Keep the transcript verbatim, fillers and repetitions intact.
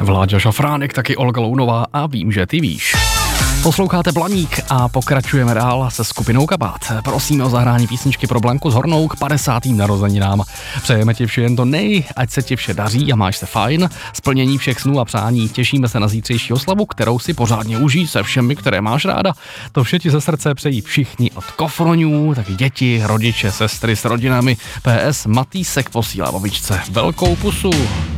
Vláďa Šafránek, taky Olga Lounová a Vím, že ty víš. Posloucháte Blaník a pokračujeme dál se skupinou Kabát. Prosíme o zahrání písničky pro Blanku z Hornou k padesátým narozeninám. Přejeme ti vše jen to nej, ať se ti vše daří a máš se fajn. Splnění všech snů a přání. Těšíme se na zítřejší oslavu, kterou si pořádně užij se všemi, které máš ráda. To vše ti ze srdce přejí všichni od kofroňů, taky děti, rodiče, sestry s rodinami. P S Matýsek posílá babičce velkou pusu.